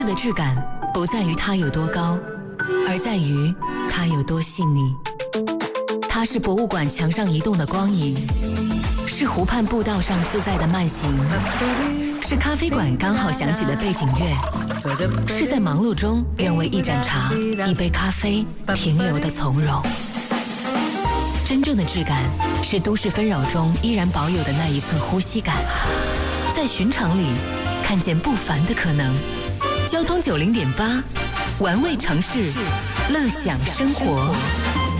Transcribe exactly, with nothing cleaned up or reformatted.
的质感不在于它有多高，而在于它有多细腻。它是博物馆墙上移动的光影，是湖畔步道上自在的慢行，是咖啡馆刚好响起的背景乐，是在忙碌中愿为一盏茶、一杯咖啡停留的从容。真正的质感是都市纷扰中依然保有的那一寸呼吸感，在寻常里看见不凡的可能。交通九零点八，玩味城市，乐享生活。